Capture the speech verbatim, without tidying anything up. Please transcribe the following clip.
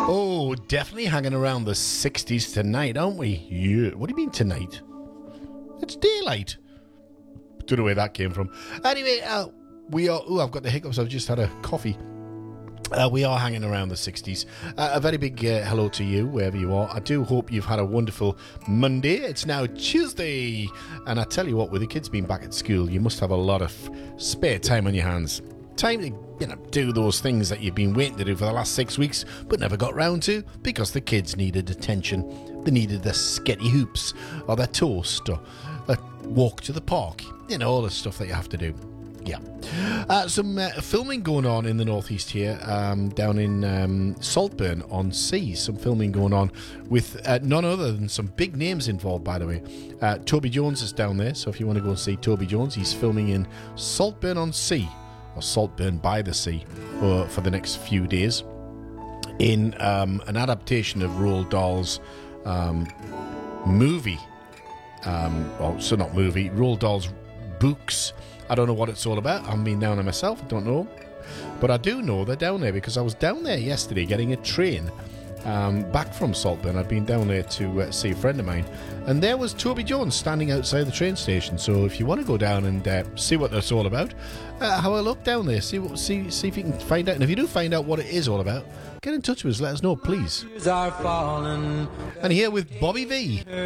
Oh, definitely hanging around the sixties tonight, aren't we? Yeah. What do you mean tonight? It's daylight. Don't know where that came from. Anyway, uh, we are... Oh, I've got the hiccups. I've just had a coffee. Uh, we are hanging around the sixties. Uh, a very big uh, hello to you, wherever you are. I do hope you've had a wonderful Monday. It's now Tuesday. And I tell you what, with the kids being back at school, you must have a lot of spare time on your hands. Time to, you know, do those things that you've been waiting to do for the last six weeks, but never got round to, because the kids needed attention. They needed their sketty hoops, or their toast, or a walk to the park. You know, all the stuff that you have to do. Yeah. Uh, some uh, filming going on in the northeast here, um, down in um, Saltburn-on-Sea. Some filming going on with uh, none other than some big names involved, by the way. Uh, Toby Jones is down there, so if you want to go and see Toby Jones, he's filming in Saltburn-on-Sea, or Saltburn by the Sea, uh, for the next few days, in um, an adaptation of Roald Dahl's um, movie. Um, well, so not movie, Roald Dahl's books. I don't know what it's all about. I haven't been down there myself. I don't know. But I do know they're down there because I was down there yesterday getting a train um, back from Saltburn. I'd been down there to uh, see a friend of mine. And there was Toby Jones standing outside the train station. So if you want to go down and uh, see what that's all about, uh, have a look down there. See, what, see, see if you can find out. And if you do find out what it is all about, get in touch with us. Let us know, please. And here with Bobby V.